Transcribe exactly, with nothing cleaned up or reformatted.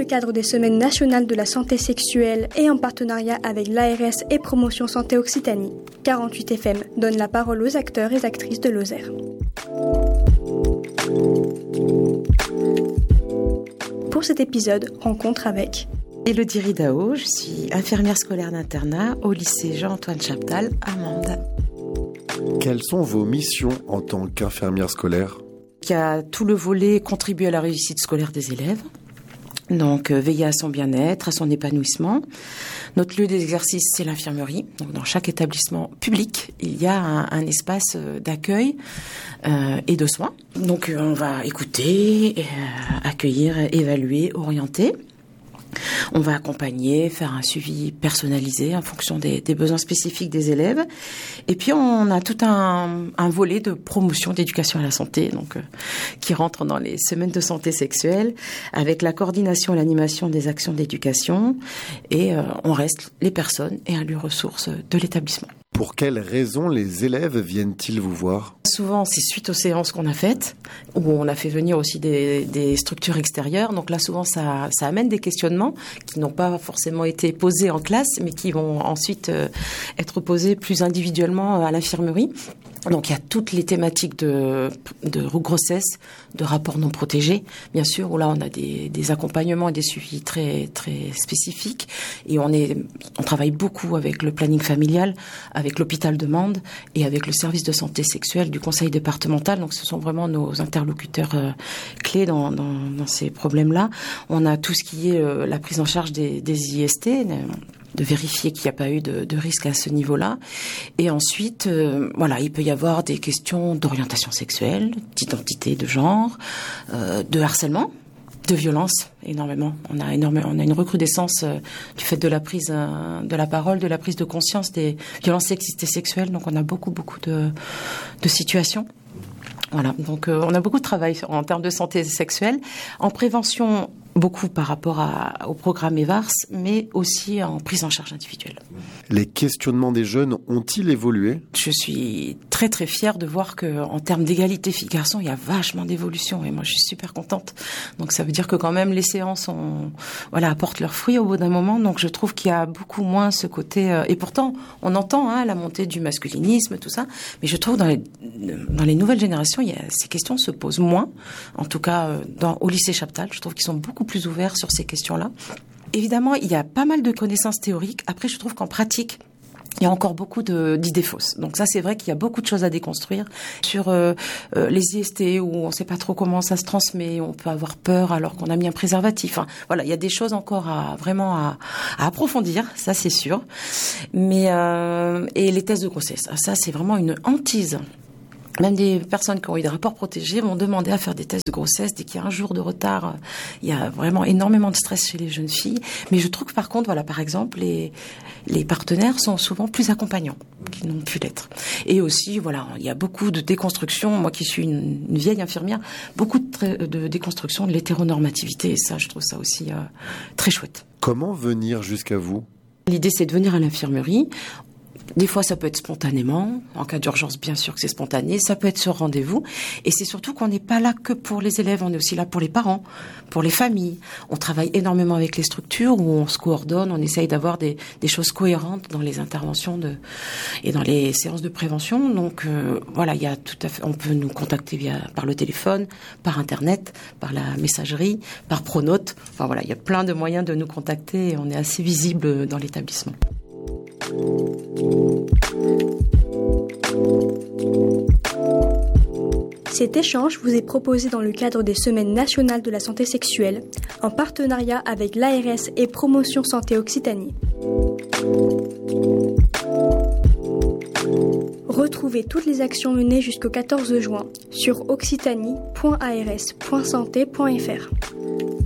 le cadre des Semaines nationales de la santé sexuelle et en partenariat avec l'A R S et Promotion Santé Occitanie, quarante-huit F M donne la parole aux acteurs et actrices de Lozère. Pour cet épisode, rencontre avec Élodie Ridao, je suis infirmière scolaire d'internat au lycée Jean-Antoine Chaptal à Mende. Quelles sont vos missions en tant qu'infirmière scolaire ? Il y a tout le volet contribuer à la réussite scolaire des élèves, donc euh, veiller à son bien-être, à son épanouissement. Notre lieu d'exercice, c'est l'infirmerie. Donc, dans chaque établissement public, il y a un, un espace d'accueil euh, et de soins. Donc euh, on va écouter, euh, accueillir, évaluer, orienter. On va accompagner, faire un suivi personnalisé en fonction des, des besoins spécifiques des élèves. Et puis, on a tout un, un volet de promotion d'éducation à la santé, donc euh, qui rentre dans les semaines de santé sexuelle, avec la coordination et l'animation des actions d'éducation. Et euh, on reste les personnes et un lieu ressource de l'établissement. Pour quelles raisons les élèves viennent-ils vous voir ? Souvent, c'est suite aux séances qu'on a faites, où on a fait venir aussi des, des structures extérieures. Donc là, souvent, ça, ça amène des questionnements qui n'ont pas forcément été posés en classe, mais qui vont ensuite euh, être posés plus individuellement à l'infirmerie. Donc, il y a toutes les thématiques de, de grossesse, de rapports non protégés, bien sûr, où là, on a des, des accompagnements et des suivis très, très spécifiques. Et on est, on travaille beaucoup avec le planning familial, avec l'hôpital de Mende et avec le service de santé sexuelle du conseil départemental. Donc, ce sont vraiment nos interlocuteurs euh, clés dans, dans, dans ces problèmes-là. On a tout ce qui est euh, la prise en charge des, des I S T, de vérifier qu'il n'y a pas eu de, de risque à ce niveau-là. Et ensuite, euh, voilà, il peut y avoir des questions d'orientation sexuelle, d'identité de genre, euh, de harcèlement, de violence, énormément. On a énormément, on a une recrudescence euh, du fait de la prise euh, de la parole, de la prise de conscience des violences sexistes et sexuelles. Donc, on a beaucoup, beaucoup de, de situations. Voilà. Donc, euh, on a beaucoup de travail en termes de santé sexuelle, en prévention. Beaucoup par rapport à, au programme E V A R S, mais aussi en prise en charge individuelle. Les questionnements des jeunes ont-ils évolué ? Je suis très très fière de voir que en termes d'égalité filles-garçons, il y a vachement d'évolution et moi je suis super contente. Donc ça veut dire que quand même les séances ont, voilà, apportent leurs fruits au bout d'un moment. Donc je trouve qu'il y a beaucoup moins ce côté euh, et pourtant on entend hein, la montée du masculinisme tout ça, mais je trouve dans les dans les nouvelles générations, il y a, ces questions se posent moins. En tout cas euh, dans au lycée Chaptal, je trouve qu'ils sont beaucoup plus ouverts sur ces questions-là. Évidemment, il y a pas mal de connaissances théoriques. Après, je trouve qu'en pratique, il y a encore beaucoup de, d'idées fausses. Donc ça, c'est vrai qu'il y a beaucoup de choses à déconstruire sur euh, euh, les I S T où on ne sait pas trop comment ça se transmet, on peut avoir peur alors qu'on a mis un préservatif. Enfin, voilà, il y a des choses encore à vraiment à, à approfondir, ça c'est sûr. Mais euh, et les tests de grossesse, ça c'est vraiment une hantise. Même des personnes qui ont eu des rapports protégés vont demander à faire des tests de grossesse dès qu'il y a un jour de retard. Il y a vraiment énormément de stress chez les jeunes filles. Mais je trouve que par contre, voilà, par exemple, les, les partenaires sont souvent plus accompagnants qu'ils n'ont pu l'être. Et aussi, voilà, il y a beaucoup de déconstruction. Moi qui suis une, une vieille infirmière, beaucoup de, de déconstruction de l'hétéronormativité. Et ça, je trouve ça aussi euh, très chouette. Comment venir jusqu'à vous ? L'idée, c'est de venir à l'infirmerie. Des fois, ça peut être spontanément. En cas d'urgence, bien sûr que c'est spontané. Ça peut être sur rendez-vous. Et c'est surtout qu'on n'est pas là que pour les élèves. On est aussi là pour les parents, pour les familles. On travaille énormément avec les structures où on se coordonne. On essaye d'avoir des, des choses cohérentes dans les interventions de, et dans les séances de prévention. Donc, euh, voilà, il y a tout à fait, on peut nous contacter via, par le téléphone, par Internet, par la messagerie, par Pronote. Enfin, voilà, il y a plein de moyens de nous contacter et on est assez visible dans l'établissement. Cet échange vous est proposé dans le cadre des Semaines nationales de la santé sexuelle, en partenariat avec l'A R S et Promotion Santé Occitanie. Retrouvez toutes les actions menées jusqu'au quatorze juin sur occitanie point a r s point santé point f r.